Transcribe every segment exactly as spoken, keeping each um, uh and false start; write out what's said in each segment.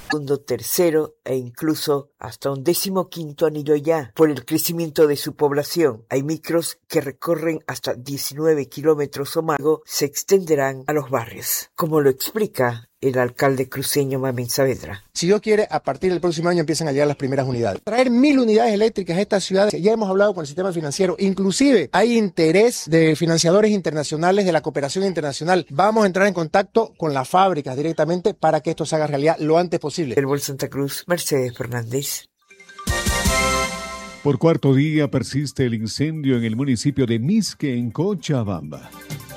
segundo, tercero e incluso hasta un décimo quinto anillo ya. Por el crecimiento de su población, hay micros que recorren hasta diecinueve kilómetros o más, se extenderán a los barrios, como lo explica el alcalde cruceño Mamen Saavedra. Si Dios quiere, a partir del próximo año empiezan a llegar las primeras unidades. Traer mil unidades eléctricas a estas ciudades, ya hemos hablado con el sistema financiero, inclusive hay interés de financiadores internacionales, de la cooperación internacional. Vamos a entrar en contacto con las fábricas directamente para que esto se haga realidad lo antes posible. El Vol Santa Cruz, Mercedes Fernández. Por cuarto día persiste el incendio en el municipio de Misque, en Cochabamba.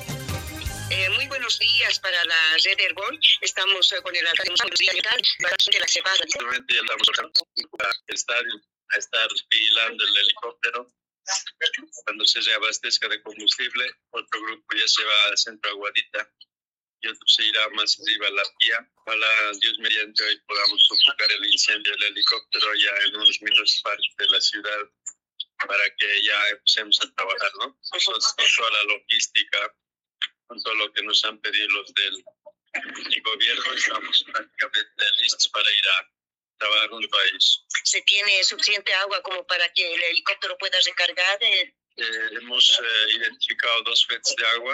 Para la red Herbol, estamos con el alcalde de la cebada. Actualmente ya estamos al estadio a estar vigilando el helicóptero. Cuando se reabastezca de combustible, otro grupo ya se va al centro Aguadita y otro se irá más arriba a la vía. Ojalá Dios mediante hoy podamos sofocar el incendio del helicóptero ya en unos minutos parte de la ciudad para que ya empecemos a trabajar, ¿no? Nosotros con toda la logística, con todo lo que nos han pedido los del el gobierno, estamos prácticamente listos para ir a trabajar junto a ellos. ¿Se tiene suficiente agua como para que el helicóptero pueda recargar? Eh, eh, hemos eh, identificado dos fuentes de agua,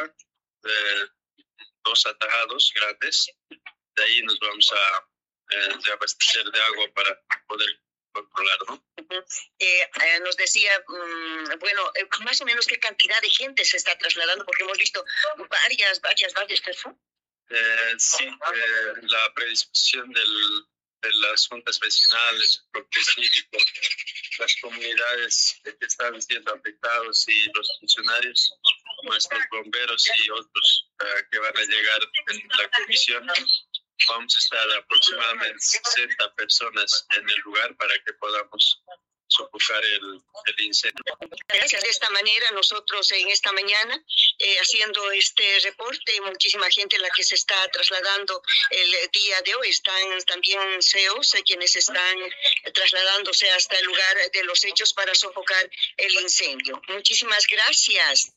eh, dos atajados grandes. De ahí nos vamos a eh, reabastecer de agua para poder controlar, ¿no? Uh-huh. eh, eh, nos decía, um, bueno, eh, más o menos qué cantidad de gente se está trasladando, porque hemos visto varias, varias, varias personas. Eh, sí, eh, la predisposición del, de las juntas vecinales, el propio cívico, las comunidades que están siendo afectados y los funcionarios, más los bomberos y otros uh, que van a llegar en la comisión. Vamos a estar aproximadamente sesenta personas en el lugar para que podamos sofocar el, el incendio. Gracias. De esta manera, nosotros en esta mañana, eh, haciendo este reporte, muchísima gente la que se está trasladando el día de hoy. Están también C E Os, eh, quienes están trasladándose hasta el lugar de los hechos para sofocar el incendio. Muchísimas gracias.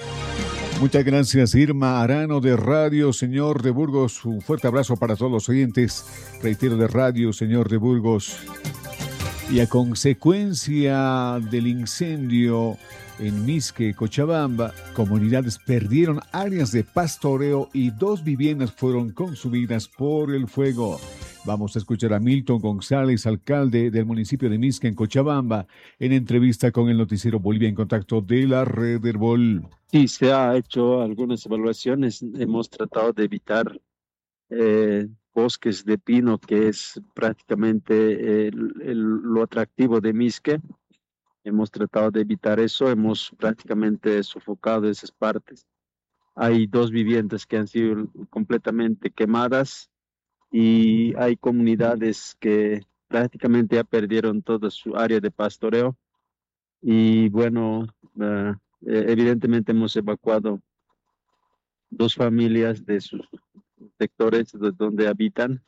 Muchas gracias, Irma Arano de Radio Señor de Burgos. Un fuerte abrazo para todos los oyentes. Reitero, de Radio Señor de Burgos. Y a consecuencia del incendio en Misque, Cochabamba, comunidades perdieron áreas de pastoreo y dos viviendas fueron consumidas por el fuego. Vamos a escuchar a Milton González, alcalde del municipio de Misque, en Cochabamba, en entrevista con el noticiero Bolivia en Contacto de la Red Herbol. Sí, se ha hecho algunas evaluaciones. Hemos tratado de evitar eh, bosques de pino, que es prácticamente el, el, lo atractivo de Misque. Hemos tratado de evitar eso. Hemos prácticamente sofocado esas partes. Hay dos viviendas que han sido completamente quemadas. Y hay comunidades que prácticamente ya perdieron toda su área de pastoreo. Y bueno, uh, evidentemente hemos evacuado dos familias de sus sectores de donde habitan.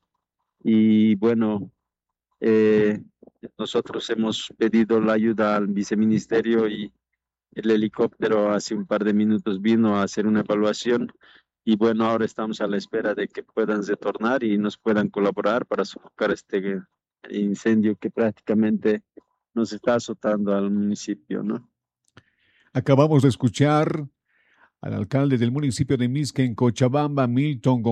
Y bueno, eh, nosotros hemos pedido la ayuda al viceministerio y el helicóptero hace un par de minutos vino a hacer una evaluación. Y bueno, ahora estamos a la espera de que puedan retornar y nos puedan colaborar para sofocar este incendio que prácticamente nos está azotando al municipio, ¿no? Acabamos de escuchar al alcalde del municipio de Misque, en Cochabamba, Milton González.